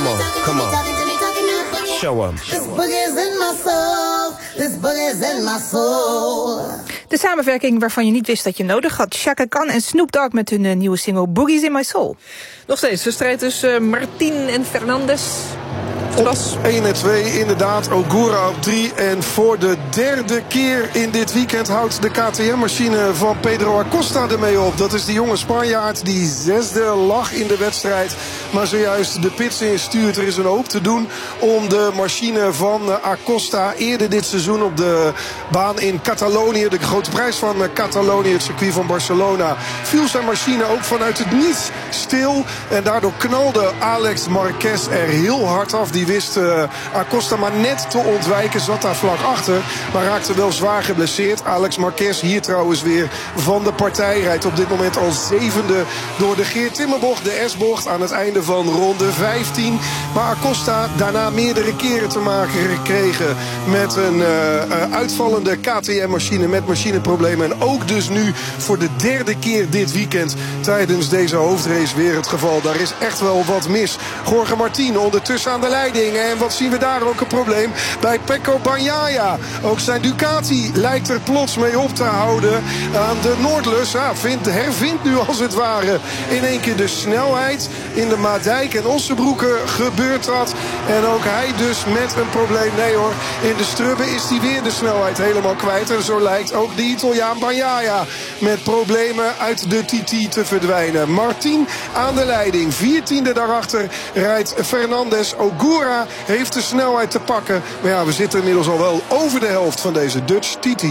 Come on, come on. Show 'em. This boogie's in my soul. This boogie's in my soul. De samenwerking waarvan je niet wist dat je nodig had. Chaka Khan en Snoop Dogg met hun nieuwe single Boogie's in My Soul. Nog steeds de strijd tussen Martin en Fernandes. Op 1 en 2 inderdaad, Ogura op 3. En voor de derde keer in dit weekend houdt de KTM-machine van Pedro Acosta ermee op. Dat is die jonge Spanjaard die zesde lag in de wedstrijd. Maar zojuist de pits instuurt. Er is een hoop te doen om de machine van Acosta. Eerder dit seizoen op de baan in Catalonië. De grote prijs van Catalonië, het circuit van Barcelona. Viel zijn machine ook vanuit het niets stil. En daardoor knalde Alex Marquez er heel hard af. Die wist Acosta maar net te ontwijken. Zat daar vlak achter. Maar raakte wel zwaar geblesseerd. Alex Marquez hier trouwens weer van de partij. Rijdt op dit moment al zevende door de Geert Timmerbocht. De S-bocht aan het einde van ronde 15. Maar Acosta daarna meerdere keren te maken gekregen met een uitvallende KTM-machine met machineproblemen. En ook dus nu voor de derde keer dit weekend tijdens deze hoofdrace weer het geval. Daar is echt wel wat mis. Jorge Martin ondertussen aan de leiding. En wat zien we daar ook een probleem bij Pecco Bagnaia. Ook zijn Ducati lijkt er plots mee op te houden aan de Noordlus. Ja, hervindt nu als het ware in één keer de snelheid. In de Maadijk en Ossenbroeke gebeurt dat. En ook hij dus met een probleem. Nee hoor, in de Strubbe is hij weer de snelheid helemaal kwijt. En zo lijkt ook de Italiaan Bagnaia met problemen uit de TT te verdwijnen. Martin aan de leiding. 14e daarachter rijdt Fernandes. Ogura heeft de snelheid te pakken. Maar ja, we zitten inmiddels al wel over de helft van deze Dutch TT.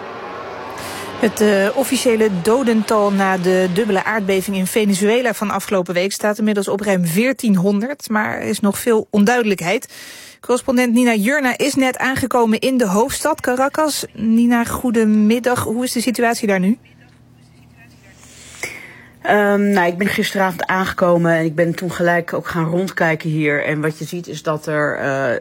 Het officiële dodental na de dubbele aardbeving in Venezuela van afgelopen week staat inmiddels op ruim 1400. Maar er is nog veel onduidelijkheid. Correspondent Nina Jurna is net aangekomen in de hoofdstad Caracas. Nina, goedemiddag. Hoe is de situatie daar nu? Ik ben gisteravond aangekomen en ik ben toen gelijk ook gaan rondkijken hier. En wat je ziet is dat er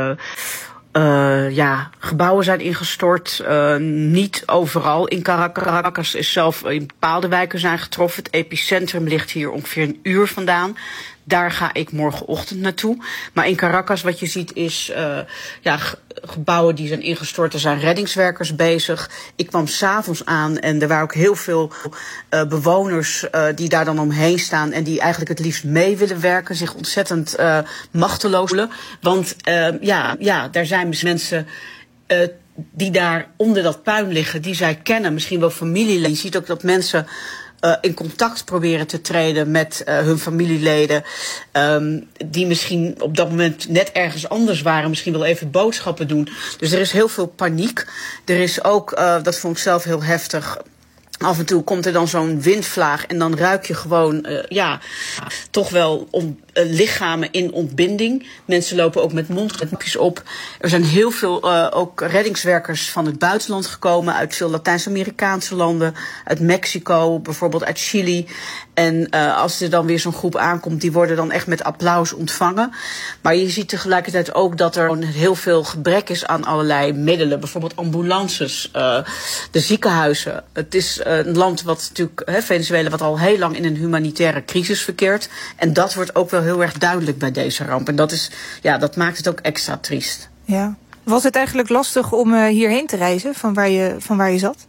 gebouwen zijn ingestort. Niet overal in Caracas. Caracas is zelf in bepaalde wijken zijn getroffen. Het epicentrum ligt hier ongeveer een uur vandaan. Daar ga ik morgenochtend naartoe. Maar in Caracas wat je ziet is gebouwen die zijn ingestort. Er zijn reddingswerkers bezig. Ik kwam 's avonds aan en er waren ook heel veel bewoners die daar dan omheen staan. En die eigenlijk het liefst mee willen werken. Zich ontzettend machteloos voelen. Want daar zijn dus mensen die daar onder dat puin liggen. Die zij kennen. Misschien wel familieleden. Je ziet ook dat mensen in contact proberen te treden met hun familieleden. Die misschien op dat moment net ergens anders waren. Misschien wel even boodschappen doen. Dus er is heel veel paniek. Er is ook, dat vond ik zelf heel heftig. Af en toe komt er dan zo'n windvlaag en dan ruik je gewoon, toch wel lichamen in ontbinding. Mensen lopen ook met mondkapjes op. Er zijn heel veel ook reddingswerkers van het buitenland gekomen, uit veel Latijns-Amerikaanse landen, uit Mexico, bijvoorbeeld uit Chili. En als er dan weer zo'n groep aankomt, die worden dan echt met applaus ontvangen. Maar je ziet tegelijkertijd ook dat er heel veel gebrek is aan allerlei middelen. Bijvoorbeeld ambulances, de ziekenhuizen. Het is een land wat natuurlijk, Venezuela, wat al heel lang in een humanitaire crisis verkeert. En dat wordt ook wel heel erg duidelijk bij deze ramp. En dat maakt het ook extra triest. Ja. Was het eigenlijk lastig om hierheen te reizen, van waar je zat?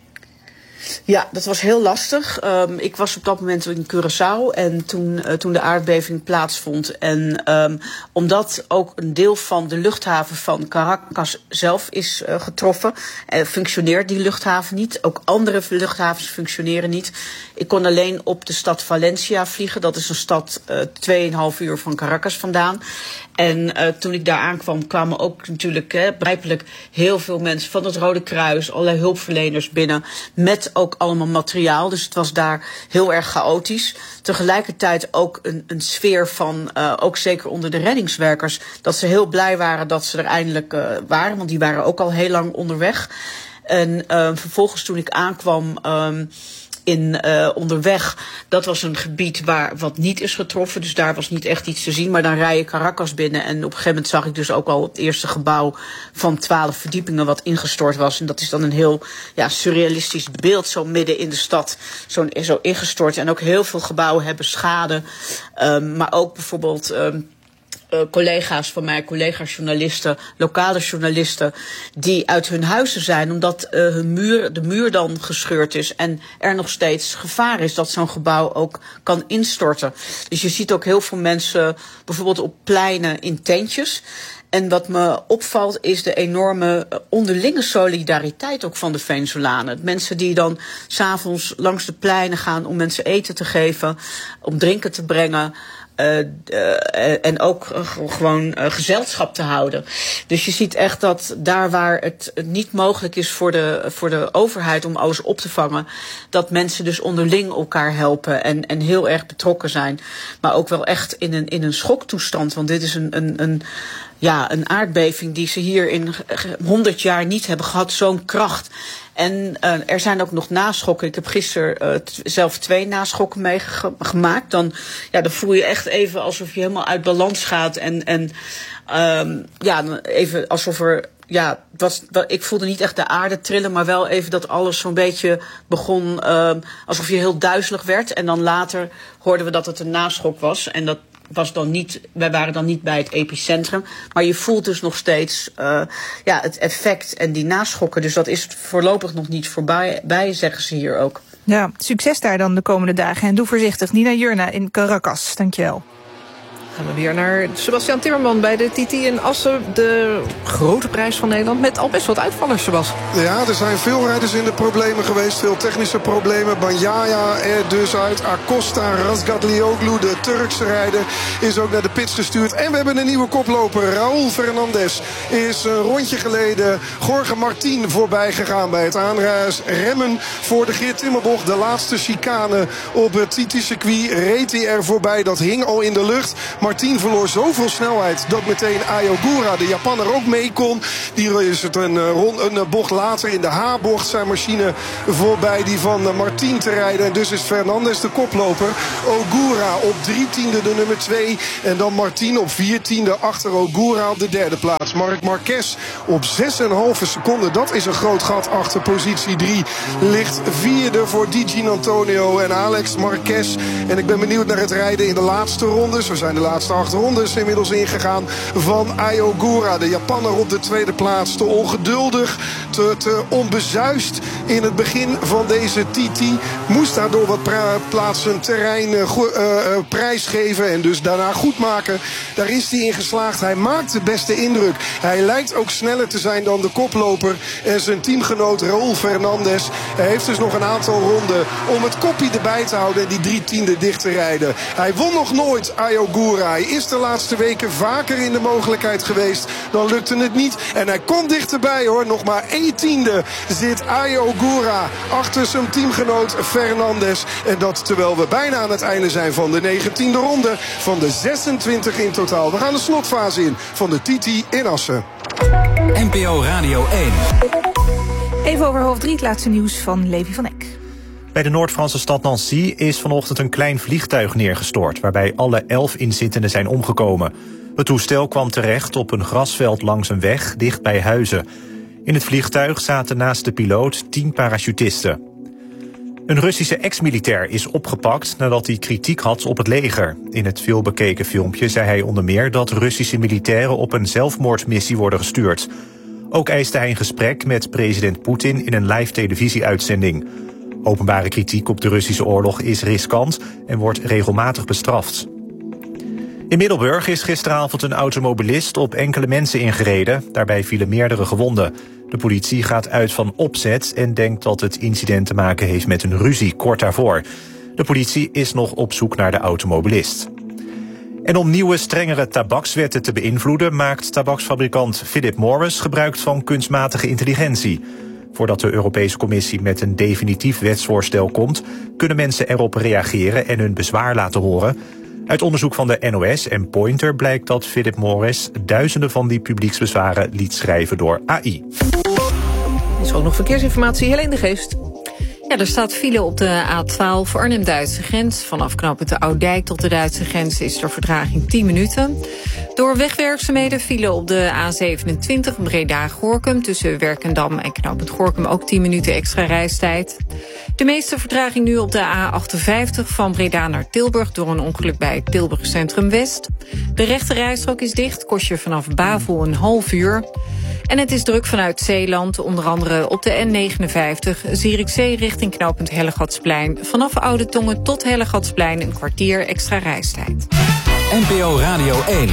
Ja, dat was heel lastig. Ik was op dat moment in Curaçao en toen de aardbeving plaatsvond. En omdat ook een deel van de luchthaven van Caracas zelf is getroffen, functioneert die luchthaven niet. Ook andere luchthavens functioneren niet. Ik kon alleen op de stad Valencia vliegen. Dat is een stad 2,5 uur van Caracas vandaan. En toen ik daar aankwam, kwamen ook natuurlijk begrijpelijk heel veel mensen van het Rode Kruis, allerlei hulpverleners binnen, met ook allemaal materiaal. Dus het was daar heel erg chaotisch. Tegelijkertijd ook een sfeer van, ook zeker onder de reddingswerkers, dat ze heel blij waren dat ze er eindelijk waren, want die waren ook al heel lang onderweg. En vervolgens toen ik aankwam onderweg, dat was een gebied wat niet is getroffen. Dus daar was niet echt iets te zien. Maar dan rij je Caracas binnen. En op een gegeven moment zag ik dus ook al het eerste gebouw van 12 verdiepingen wat ingestort was. En dat is dan een heel surrealistisch beeld, zo midden in de stad. Zo ingestort. En ook heel veel gebouwen hebben schade. Maar ook bijvoorbeeld collega's van mij, collega-journalisten, lokale journalisten, die uit hun huizen zijn omdat de muur dan gescheurd is en er nog steeds gevaar is dat zo'n gebouw ook kan instorten. Dus je ziet ook heel veel mensen bijvoorbeeld op pleinen in tentjes. En wat me opvalt is de enorme onderlinge solidariteit ook van de Venezolanen. Mensen die dan 's avonds langs de pleinen gaan om mensen eten te geven, om drinken te brengen. En ook gewoon gezelschap te houden. Dus je ziet echt dat daar waar het niet mogelijk is voor de overheid om alles op te vangen, dat mensen dus onderling elkaar helpen en heel erg betrokken zijn. Maar ook wel echt in een schoktoestand. Want dit is een aardbeving die ze hier in 100 jaar niet hebben gehad, zo'n kracht. En er zijn ook nog naschokken. Ik heb gisteren zelf 2 naschokken meegemaakt. Dan voel je echt even alsof je helemaal uit balans gaat. En even alsof er... ik voelde niet echt de aarde trillen, maar wel even dat alles zo'n beetje begon, alsof je heel duizelig werd. En dan later hoorden we dat het een naschok was. En dat was dan niet, wij waren dan niet bij het epicentrum. Maar je voelt dus nog steeds het effect en die naschokken. Dus dat is voorlopig nog niet voorbij, zeggen ze hier ook. Ja, succes daar dan de komende dagen. En doe voorzichtig. Nina Jurna in Caracas. Dankjewel. Gaan we weer naar Sebastian Timmerman bij de TT in Assen. De grote prijs van Nederland met al best wat uitvallers, Sebas. Ja, er zijn veel rijders in de problemen geweest. Veel technische problemen. Banjaya er dus uit. Acosta, Razgatlioglu, de Turkse rijder, is ook naar de pits gestuurd. En we hebben een nieuwe koploper. Raúl Fernandez is een rondje geleden Jorge Martin voorbij gegaan bij het aanremmen voor de Geert Timmerbocht. De laatste chicane op het TT-circuit reed hij er voorbij. Dat hing al in de lucht. Martin verloor zoveel snelheid dat meteen Ayogura, de Japanner, ook mee kon. Die is het een bocht later in de H-bocht zijn machine voorbij die van Martin te rijden. En dus is Fernandez de koploper. Ogura op 3/10 de nummer 2. En dan Martin op 4/10 achter Ogura op de 3e plaats. Marc Marquez op 6,5 seconden. Dat is een groot gat achter positie 3. Ligt 4e voor Di Gianantonio en Alex Marquez. En ik ben benieuwd naar het rijden in de laatste rondes. We zijn de laatste 8 rondes inmiddels ingegaan van Ayogura. De Japanner op de 2e plaats. Te ongeduldig, te onbezuist in het begin van deze TT. Moest daardoor wat plaatsen terrein prijsgeven en dus daarna goed maken. Daar is hij in geslaagd. Hij maakt de beste indruk. Hij lijkt ook sneller te zijn dan de koploper en zijn teamgenoot Raúl Fernandez. Hij heeft dus nog een aantal ronden om het koppie erbij te houden en die 3/10 dicht te rijden. Hij won nog nooit, Ayogura. Hij is de laatste weken vaker in de mogelijkheid geweest. Dan lukte het niet. En hij komt dichterbij hoor. Nog maar 1/10 zit Ayogura achter zijn teamgenoot Fernandez. En dat terwijl we bijna aan het einde zijn van de 19e ronde. Van de 26 in totaal. We gaan de slotfase in van de TT in Assen. NPO Radio 1. Even over 2:30 het laatste nieuws van Levi van Eck. Bij de Noord-Franse stad Nancy is vanochtend een klein vliegtuig neergestort, waarbij alle 11 inzittenden zijn omgekomen. Het toestel kwam terecht op een grasveld langs een weg, dicht bij huizen. In het vliegtuig zaten naast de piloot 10 parachutisten. Een Russische ex-militair is opgepakt nadat hij kritiek had op het leger. In het veelbekeken filmpje zei hij onder meer dat Russische militairen op een zelfmoordmissie worden gestuurd. Ook eiste hij een gesprek met president Poetin in een live televisieuitzending. Openbare kritiek op de Russische oorlog is riskant en wordt regelmatig bestraft. In Middelburg is gisteravond een automobilist op enkele mensen ingereden. Daarbij vielen meerdere gewonden. De politie gaat uit van opzet en denkt dat het incident te maken heeft met een ruzie kort daarvoor. De politie is nog op zoek naar de automobilist. En om nieuwe, strengere tabakswetten te beïnvloeden maakt tabaksfabrikant Philip Morris gebruik van kunstmatige intelligentie. Voordat de Europese Commissie met een definitief wetsvoorstel komt, kunnen mensen erop reageren en hun bezwaar laten horen. Uit onderzoek van de NOS en Pointer blijkt dat Philip Morris duizenden van die publieksbezwaren liet schrijven door AI. Er is ook nog verkeersinformatie, Helene de Geest. Ja, er staat file op de A12 Arnhem-Duitse grens. Vanaf knooppunt de Oudijk tot de Duitse grens is er vertraging 10 minuten. Door wegwerkzaamheden file op de A27 Breda-Gorinchem. Tussen Werkendam en knooppunt Gorinchem ook 10 minuten extra reistijd. De meeste vertraging nu op de A58 van Breda naar Tilburg door een ongeluk bij Tilburg Centrum West. De rechte rijstrook is dicht, kost je vanaf Bavel een half uur. En het is druk vanuit Zeeland, onder andere op de N59... Zierikzee richting knooppunt Hellegatsplein. Vanaf Oude Tongen tot Hellegatsplein een kwartier extra reistijd. NPO Radio 1.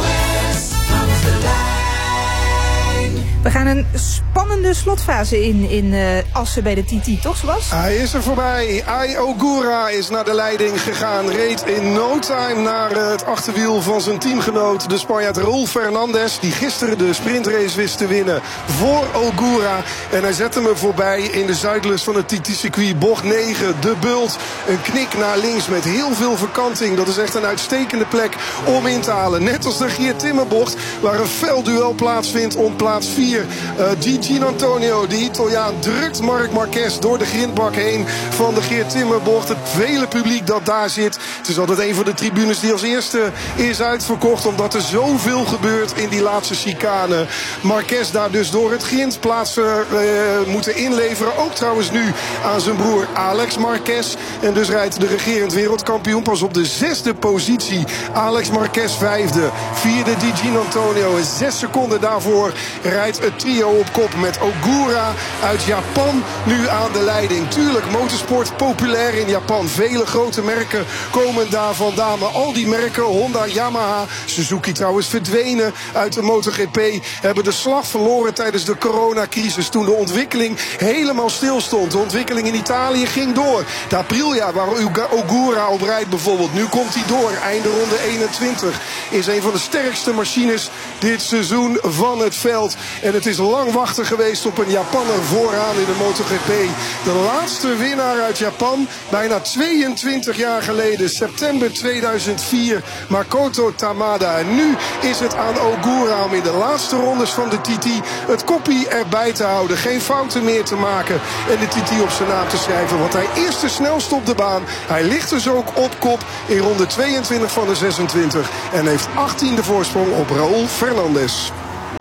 We gaan een spannende slotfase in Assen bij de TT, toch Sebas? Hij is er voorbij. Ai Ogura is naar de leiding gegaan. Reed in no time naar het achterwiel van zijn teamgenoot, de Spanjaard Raúl Fernandez, die gisteren de sprintrace wist te winnen voor Ogura. En hij zette me voorbij in de zuidlus van het TT-circuit. Bocht 9, de bult. Een knik naar links met heel veel verkanting. Dat is echt een uitstekende plek om in te halen. Net als de Geert Timmerbocht, waar een fel duel plaatsvindt om plaats 4. Gigi Antonio, de Italiaan, drukt Marc Marquez door de grindbak heen van de Geert Timmerbocht. Het vele publiek dat daar zit. Het is altijd een van de tribunes die als eerste is uitverkocht, omdat er zoveel gebeurt in die laatste chicane. Marquez daar dus door het grind plaatsen moeten inleveren. Ook trouwens nu aan zijn broer Alex Marquez. En dus rijdt de regerend wereldkampioen pas op de 6e positie. Alex Marquez 5e. 4e Gigi Antonio. En 6 seconden daarvoor rijdt het trio op kop met Ogura uit Japan nu aan de leiding. Tuurlijk, motorsport populair in Japan. Vele grote merken komen daar vandaan. Maar al die merken, Honda, Yamaha, Suzuki trouwens verdwenen uit de MotoGP, hebben de slag verloren tijdens de coronacrisis, toen de ontwikkeling helemaal stil stond. De ontwikkeling in Italië ging door. De Aprilia, waar Ogura op rijdt bijvoorbeeld, nu komt hij door. Einde ronde 21 is een van de sterkste machines dit seizoen van het veld. En het is lang wachten geweest op een Japanner vooraan in de MotoGP. De laatste winnaar uit Japan, bijna 22 jaar geleden, september 2004, Makoto Tamada. En nu is het aan Ogura om in de laatste rondes van de TT het koppie erbij te houden. Geen fouten meer te maken en de TT op zijn naam te schrijven. Want hij is de snelste op de baan. Hij ligt dus ook op kop in ronde 22 van de 26. En heeft 18e voorsprong op Raúl Fernandez.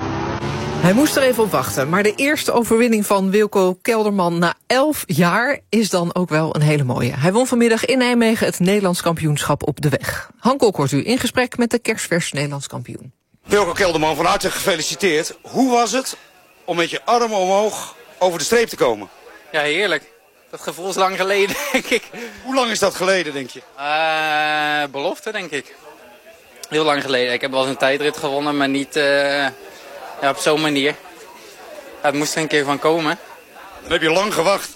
Hij moest er even op wachten, maar de eerste overwinning van Wilco Kelderman na 11 jaar is dan ook wel een hele mooie. Hij won vanmiddag in Nijmegen het Nederlands kampioenschap op de weg. Han Kok hoort u in gesprek met de kerstvers Nederlands kampioen. Wilco Kelderman, van harte gefeliciteerd. Hoe was het om met je arm omhoog over de streep te komen? Ja, heerlijk. Dat gevoel is lang geleden, denk ik. Hoe lang is dat geleden, denk je? Belofte, denk ik. Heel lang geleden. Ik heb wel eens een tijdrit gewonnen, maar niet op zo'n manier. Ja, het moest er een keer van komen. Dan heb je lang gewacht.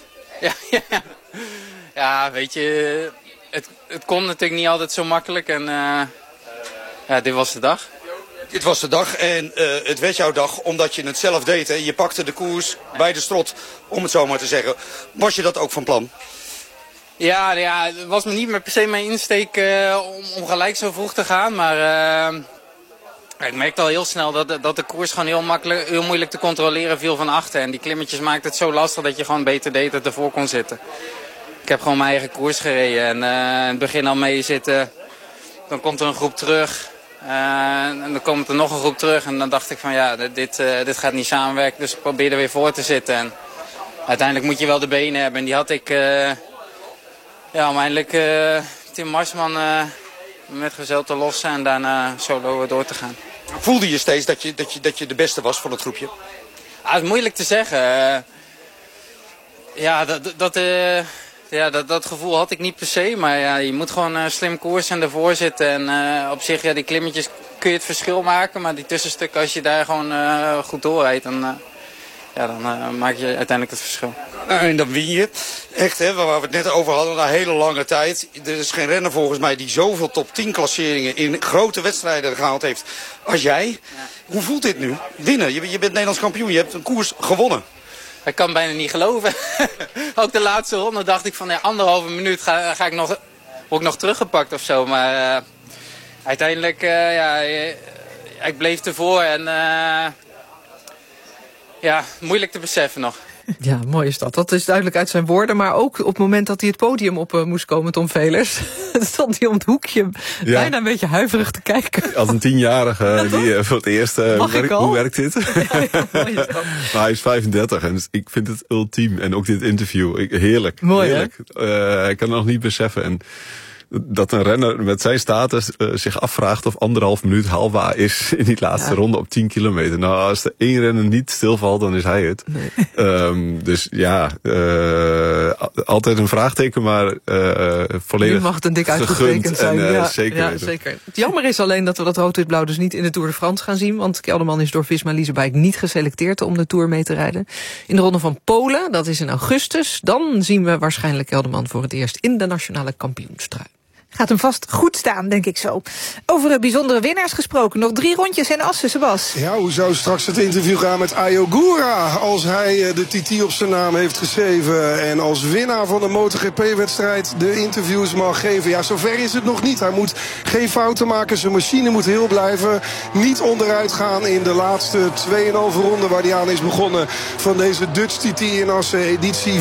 Ja, weet je, het kon natuurlijk niet altijd zo makkelijk. En dit was de dag. Dit was de dag en het werd jouw dag omdat je het zelf deed. Hè? Je pakte de koers bij de strot, om het zo maar te zeggen. Was je dat ook van plan? Ja, het was me niet meer per se mijn insteek om gelijk zo vroeg te gaan. Maar ik merkte al heel snel dat de koers gewoon heel moeilijk te controleren viel van achter. En die klimmetjes maakten het zo lastig dat je gewoon beter deed dat ervoor kon zitten. Ik heb gewoon mijn eigen koers gereden en in het begin al mee zitten. Dan komt er een groep terug. En dan komt er nog een groep terug en dan dacht ik van ja, dit gaat niet samenwerken. Dus ik probeerde weer voor te zitten. En uiteindelijk moet je wel de benen hebben. En die had ik om eindelijk Tim Marsman met gezel te lossen en daarna solo door te gaan. Voelde je steeds dat je de beste was van het groepje? Het is moeilijk te zeggen. Dat gevoel had ik niet per se. Maar ja, je moet gewoon slim koersen en ervoor zitten. En op zich, die klimmetjes kun je het verschil maken. Maar die tussenstukken, als je daar gewoon goed doorrijdt, dan maak je uiteindelijk het verschil. En dan win je. Echt, hè, waar we het net over hadden, na hele lange tijd. Er is geen renner volgens mij die zoveel top 10 klasseringen in grote wedstrijden gehaald heeft als jij. Ja. Hoe voelt dit nu? Winnen. Je bent Nederlands kampioen. Je hebt een koers gewonnen. Ik kan bijna niet geloven. Ook de laatste ronde dacht ik van 1,5 minuut word ik nog teruggepakt of zo. Maar uiteindelijk, ik bleef ervoor en moeilijk te beseffen nog. Ja, mooi is dat. Dat is duidelijk uit zijn woorden. Maar ook op het moment dat hij het podium op moest komen, Tom Velers, stond hij om het hoekje bijna een beetje huiverig te kijken. Als een 10-jarige die voor het eerst... hoe werkt dit? Maar hij is 35 en ik vind het ultiem. En ook dit interview, heerlijk. Mooi, heerlijk. Ik kan het nog niet beseffen. En dat een renner met zijn status zich afvraagt of 1,5 minuut haalbaar is in die laatste ronde op 10 kilometer. Nou, als er 1 renner niet stilvalt, dan is hij het. Nee. Dus ja, altijd een vraagteken, maar volledig. Nu mag het een dik uitgetekend zijn. Zeker. Zeker. Het jammer is alleen dat we dat rood-wit-blauw dus niet in de Tour de France gaan zien. Want Kelderman is door Visma Leasebike niet geselecteerd om de Tour mee te rijden. In de Ronde van Polen, dat is in augustus. Dan zien we waarschijnlijk Kelderman voor het eerst in de nationale kampioenstrui. Gaat hem vast goed staan, denk ik zo. Over bijzondere winnaars gesproken. Nog 3 rondjes in Assen, Sebas. Ja, hoe zou straks het interview gaan met Ayo Gura als hij de TT op zijn naam heeft geschreven en als winnaar van de MotoGP-wedstrijd de interviews mag geven. Ja, zover is het nog niet. Hij moet geen fouten maken. Zijn machine moet heel blijven. Niet onderuit gaan in de laatste 2,5 ronde waar hij aan is begonnen van deze Dutch TT in Assen. Editie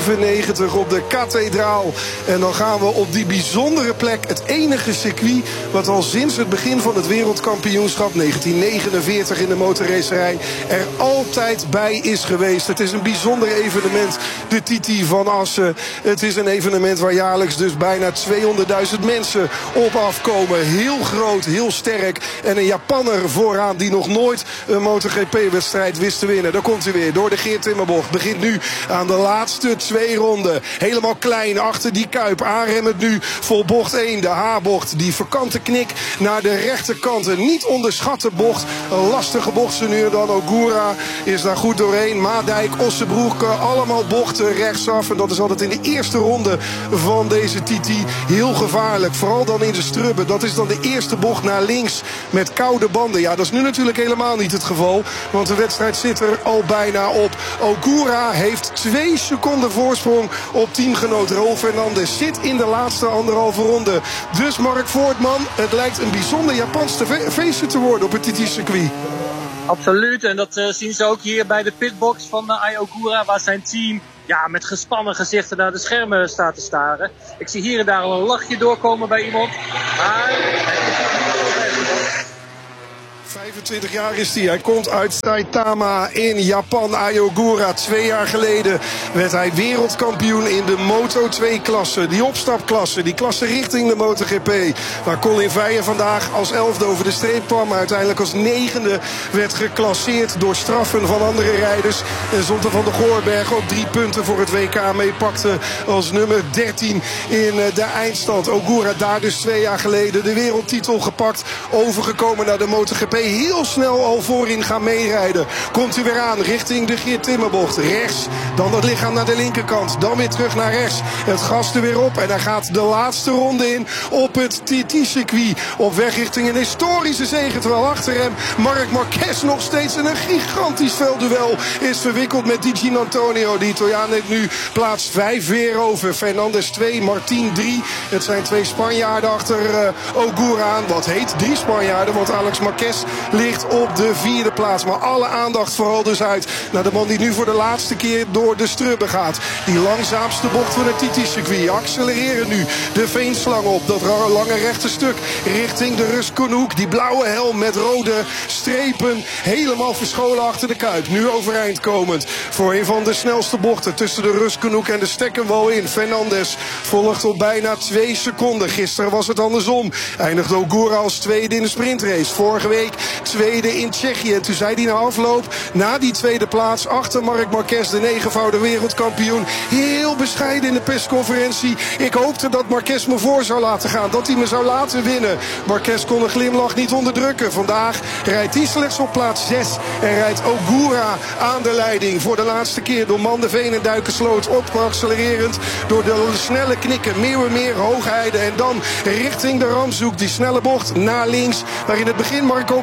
95 op de Kathedraal. En dan gaan we op die bijzondere plek, het enige circuit wat al sinds het begin van het wereldkampioenschap 1949 in de motorracerij er altijd bij is geweest. Het is een bijzonder evenement, de TT van Assen. Het is een evenement waar jaarlijks dus bijna 200.000 mensen op afkomen. Heel groot, heel sterk. En een Japanner vooraan die nog nooit een MotoGP-wedstrijd wist te winnen. Daar komt hij weer door de Geert Timmerbocht. Begint nu aan de laatste 2 ronden. Helemaal klein achter die kuip. Aanremmend nu vol bocht 1, de H-bocht. Die verkante knik naar de rechterkant. Een niet onderschatte bocht. Een lastige bocht ze nu dan. Ogura is daar goed doorheen. Maadijk, Ossebroek, allemaal bochten rechtsaf. En dat is altijd in de eerste ronde van deze TT heel gevaarlijk. Vooral dan in de strubben. Dat is dan de eerste bocht naar links met koude banden. Ja, dat is nu natuurlijk helemaal niet het geval. Want de wedstrijd zit er al bijna op. Ogura heeft 2 seconden voorsprong op teamgenoot Raúl Fernandez. Zit in de laatste 1,5 ronde. Dus Mark Voortman, het lijkt een bijzonder Japanse feestje te worden op het TT-circuit. Absoluut, en dat zien ze ook hier bij de pitbox van Ayo Gura, waar zijn team met gespannen gezichten naar de schermen staat te staren. Ik zie hier en daar al een lachje doorkomen bij iemand, maar 25 jaar is hij. Hij komt uit Saitama in Japan. Ayo Gura. 2 jaar geleden werd hij wereldkampioen in de Moto2-klasse. Die opstapklasse. Die klasse richting de MotoGP. Waar Colin Veijer vandaag als 11e over de streep kwam. Maar uiteindelijk als 9e werd geclasseerd door straffen van andere rijders. En Zonte van der Goorberg ook 3 punten voor het WK meepakte als nummer 13 in de eindstand. Ogura daar dus 2 jaar geleden de wereldtitel gepakt. Overgekomen naar de MotoGP. Heel snel al voorin gaan meerijden. Komt hij weer aan richting de Geert Timmerbocht. Rechts, dan dat lichaam naar de linkerkant. Dan weer terug naar rechts. Het gas er weer op. En hij gaat de laatste ronde in op het TT-circuit. Op weg richting een historische zege. Terwijl achter hem Marc Marquez nog steeds in een gigantisch veldduel is verwikkeld met Di Giannantonio. De Italiaan heeft nu plaats 5 weer over. Fernandez 2, Martin 3. Het zijn 2 Spanjaarden achter Ogura aan. Wat heet 3 Spanjaarden, want Alex Marquez ligt op de 4e plaats. Maar alle aandacht vooral dus uit naar de man die nu voor de laatste keer door de strubben gaat. Die langzaamste bocht van het TT-circuit. Accelereren nu de veenslang op. Dat lange rechte stuk richting de Rus Konoek. Die blauwe helm met rode strepen. Helemaal verscholen achter de kuip. Nu overeind komend voor een van de snelste bochten tussen de Rus Konoek en de Stekkenwal in. Fernandez volgt op bijna 2 seconden. Gisteren was het andersom. Eindigde Ogura als 2e in de sprintrace. Vorige week 2e in Tsjechië. En toen zei hij na afloop, na die 2e plaats achter Marc Marquez, de 9-voudige wereldkampioen, heel bescheiden in de persconferentie. Ik hoopte dat Marquez me voor zou laten gaan. Dat hij me zou laten winnen. Marquez kon een glimlach niet onderdrukken. Vandaag rijdt hij slechts op plaats 6. En rijdt Ogura aan de leiding. Voor de laatste keer door Mandeveen en Duikersloot op accelererend. Door de snelle knikken. Meeuwenmeer, Hoogheide. En dan richting de Ramzoek. Die snelle bocht naar links. Waar in het begin Marco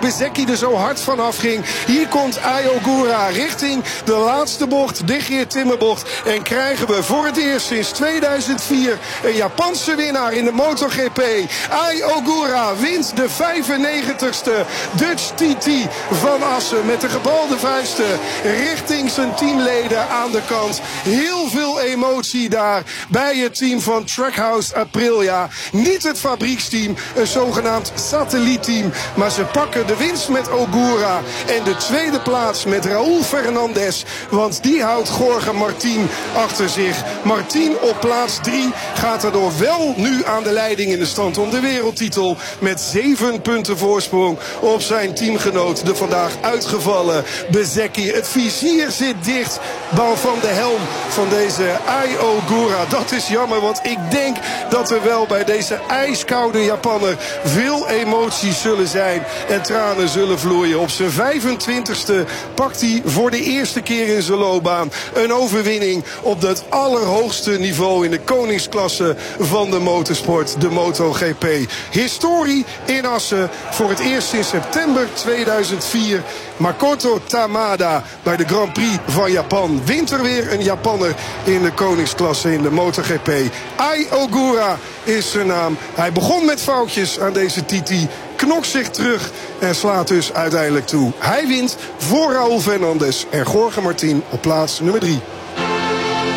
Bezzecchi er zo hard vanaf ging. Hier komt Ai Ogura richting de laatste bocht, de Geert Timmerbocht. En krijgen we voor het eerst sinds 2004 een Japanse winnaar in de MotoGP. Ai Ogura wint de 95ste Dutch TT van Assen met de gebalde vuisten richting zijn teamleden aan de kant. Heel veel emotie daar bij het team van Trackhouse Aprilia. Niet het fabrieksteam, een zogenaamd satellietteam. Maar ze pakken de winst met Ogura en de tweede plaats met Raúl Fernandez. Want die houdt Jorge Martin achter zich. Martin op plaats 3 gaat daardoor wel nu aan de leiding in de stand om de wereldtitel. Met 7 punten voorsprong op zijn teamgenoot, de vandaag uitgevallen Bezzecchi. Het vizier zit dicht van de helm van deze Ai Ogura. Dat is jammer, want ik denk dat er wel bij deze ijskoude Japanner veel emoties zullen zijn en tranen zullen vloeien. Op zijn 25ste pakt hij voor de eerste keer in zijn loopbaan een overwinning op het allerhoogste niveau in de koningsklasse van de motorsport, de MotoGP. Historie in Assen voor het eerst sinds september 2004. Makoto Tamada bij de Grand Prix van Japan. Wint er weer een Japanner in de koningsklasse in de MotoGP. Ai Ogura is zijn naam. Hij begon met foutjes aan deze TT. Knokt zich terug en slaat dus uiteindelijk toe. Hij wint voor Raúl Fernandez en Jorge Martin op plaats nummer 3.